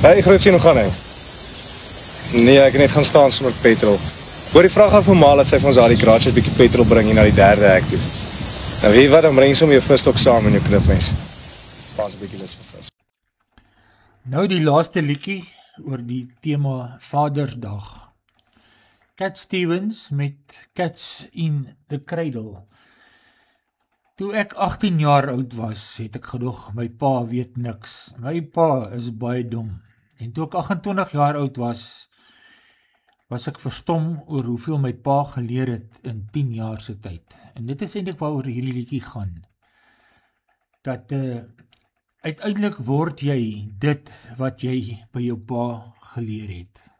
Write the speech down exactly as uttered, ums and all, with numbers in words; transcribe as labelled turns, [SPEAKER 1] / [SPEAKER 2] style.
[SPEAKER 1] Hey, groot sien, hoe gaan hy? Nee, ek het net gaan staan sonder petrol. Hoor die vraag af van Maal, dat sy van ons al die garage een bykie petrol bring hier na die derde hek toe. Nou weet wat, dan breng jy som jou visstok saam in jou knipmens. Pas een bykie lis vir vis.
[SPEAKER 2] Nou die laaste liedjie oor die thema Vadersdag. Cat Stevens met Cats in the Cradle. Toe ek agttien jaar oud was, het ek gedog, my pa weet niks. My pa is baie dom. En toe ek agt-en-twintig jaar oud was, was ek verstom oor hoeveel my pa geleer het in tien jaar se tyd. En dit is eintlik waaroor hierdie liedjie gaan. Dat uh, uiteindelik word jy dit wat jy by jou pa geleer het.